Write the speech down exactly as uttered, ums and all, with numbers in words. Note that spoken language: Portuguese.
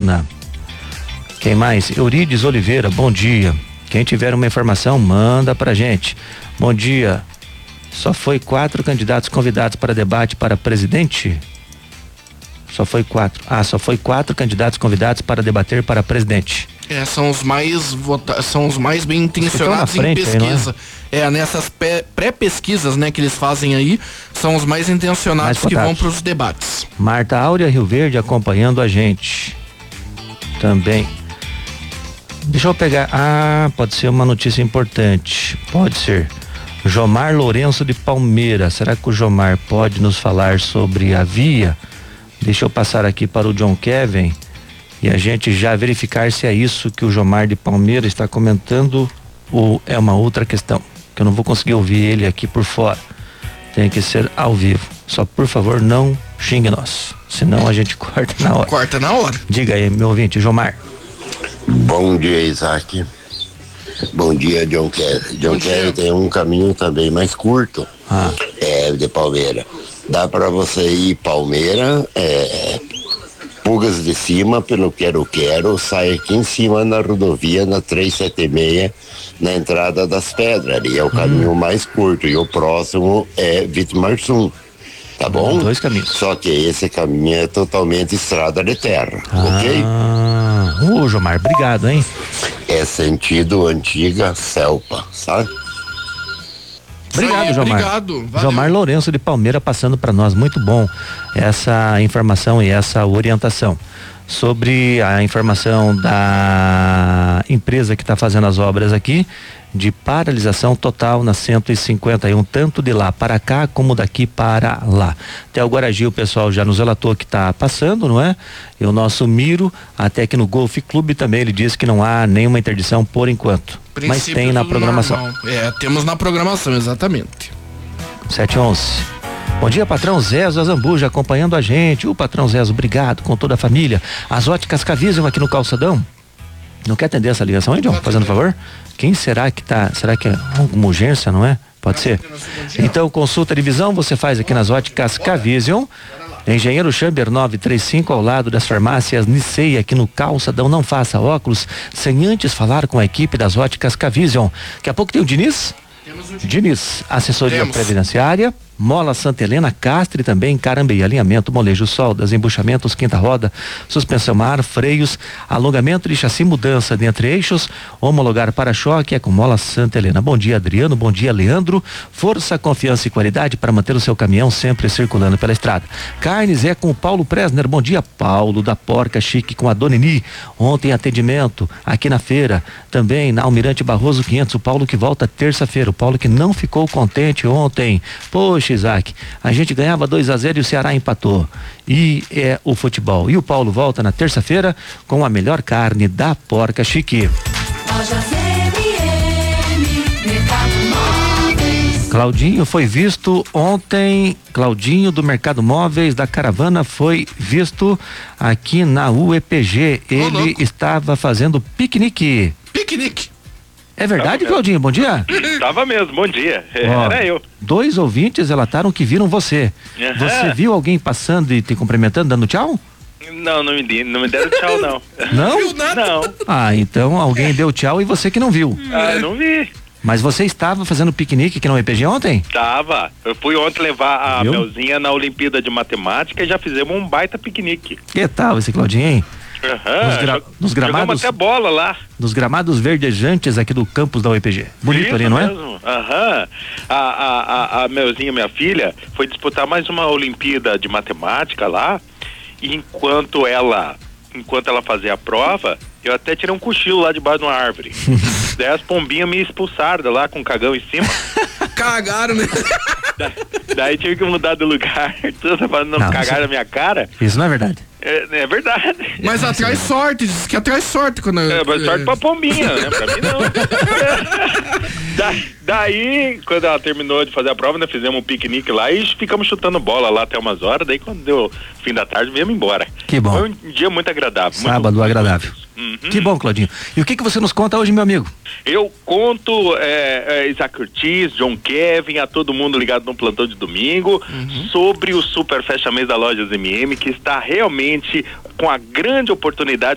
Lorena. Quem mais? Eurides Oliveira, bom dia. Quem tiver uma informação, manda pra gente. Bom dia. Só foi quatro candidatos convidados para debate para presidente? Só foi quatro. Ah, só foi quatro candidatos convidados para debater para presidente. É, são os mais vota- são os mais bem intencionados em pesquisa. Aí, é? é, nessas pré-pesquisas, né, que eles fazem aí, são os mais intencionados mais que vão para os debates. Marta Áurea Rio Verde acompanhando a gente. Também. Deixa eu pegar. Ah, pode ser uma notícia importante. Pode ser. Jomar Lourenço de Palmeira. Será que o Jomar pode nos falar sobre a via? Deixa eu passar aqui para o John Kevin e a gente já verificar se é isso que o Jomar de Palmeira está comentando ou é uma outra questão, que eu não vou conseguir ouvir ele aqui por fora. Tem que ser ao vivo. Só por favor não xingue nós, senão a gente corta na hora. Corta na hora. Diga aí, meu ouvinte, Jomar. Bom dia, Isaac. Bom dia, John Kerry. John Kerry tem um caminho também mais curto, ah. é, de Palmeira. Dá para você ir Palmeira, é, Pulgas de Cima, pelo Quero Quero, sai aqui em cima na rodovia, na trezentos e setenta e seis, na entrada das Pedras. Ali é o caminho hum. mais curto, e o próximo é Vitimarsum. Tá bom? Dois caminhos. Só que esse caminho é totalmente estrada de terra, ah. ok? Ô, Jomar, obrigado, hein? É sentido antiga Selpa, sabe? Obrigado, Aí, Jomar. Obrigado. Jomar Lourenço de Palmeira passando para nós. Muito bom essa informação e essa orientação. Sobre a informação da empresa que está fazendo as obras aqui, de paralisação total na cento e cinquenta e um, tanto de lá para cá como daqui para lá. Até o Guaragi o pessoal já nos relatou que está passando, não é? E o nosso Miro, até aqui no Golf Clube também, ele disse que não há nenhuma interdição por enquanto. Princípio, mas tem na programação. Normal. É, temos na programação, exatamente. sete e onze. Bom dia, patrão Zezo Azambuja acompanhando a gente. O patrão Zezo, obrigado com toda a família. As óticas Cavisium aqui no Calçadão. Não quer atender essa ligação aí, John? Fazendo favor? Quem será que tá? Será que é alguma urgência, não é? Pode ser? Então, consulta de visão você faz aqui nas óticas Cavisium. Engenheiro Chamber novecentos e trinta e cinco, ao lado das farmácias Nicei, aqui no Calçadão. Não faça óculos sem antes falar com a equipe das óticas Cavisium. Daqui a pouco tem o Diniz. Diniz, assessoria Temos. previdenciária, Mola Santa Helena, Castre também, Carambeí, alinhamento, molejo, soldas, embuchamentos, quinta roda, suspensão mar, freios, alongamento de chassi, mudança de entre eixos, homologar para-choque é com Mola Santa Helena. Bom dia, Adriano, bom dia, Leandro. Força, confiança e qualidade para manter o seu caminhão sempre circulando pela estrada. Carnes é com o Paulo Presner. Bom dia, Paulo da Porca Chique com a Donini. Ontem atendimento aqui na feira, também na Almirante Barroso quinhentos, o Paulo que volta terça-feira, o Paulo que não ficou contente ontem. Poxa, Isaac, a gente ganhava dois a zero e o Ceará empatou. E é o futebol. E o Paulo volta na terça-feira com a melhor carne da Porca Chique. Claudinho foi visto ontem, Claudinho do Mercado Móveis da Caravana foi visto aqui na U E P G. Ele oh, estava fazendo piquenique. Piquenique. É verdade, Claudinho? Bom dia. Tava mesmo, bom dia. Ó, Era eu. Dois ouvintes relataram que viram você. Uhum. Você viu alguém passando e te cumprimentando, dando tchau? Não, não me, não me deram tchau, não. Não? Não. Ah, então alguém deu tchau e você que não viu. Ah, eu não vi. Mas você estava fazendo piquenique aqui na U E P G ontem? Tava. Eu fui ontem levar a Viu? Melzinha na Olimpíada de Matemática e já fizemos um baita piquenique. Que tal esse Claudinho, hein? Uhum. Nos, gra nos gramados. Jogamos até bola lá. Nos gramados verdejantes aqui do campus da U E P G. Bonito Isso ali, não mesmo. é? Aham. A, a, a, a Melzinha, minha filha, foi disputar mais uma Olimpíada de Matemática lá. E enquanto ela, enquanto ela fazia a prova, eu até tirei um cochilo lá debaixo de uma árvore. Daí as pombinhas me expulsaram lá com um cagão em cima. Cagaram, né? Da, daí tive que mudar do lugar. Tudo pra não, não cagar na minha cara. Isso não é verdade. É, é verdade. Mas atrai sorte, diz que atrai sorte quando... É, mas sorte pra pombinha, né? Pra mim não. da, daí, quando ela terminou de fazer a prova, nós fizemos um piquenique lá e ficamos chutando bola lá até umas horas. Daí quando deu fim da tarde, viemos embora. Que bom. Foi um dia muito agradável. Sábado muito... agradável. Uhum. Que bom, Claudinho. E o que que você nos conta hoje, meu amigo? Eu conto é, é, Isaac Ortiz, John Kevin, a todo mundo ligado no plantão de domingo, uhum. sobre o super fecha mês da Lojas M M, que está realmente com a grande oportunidade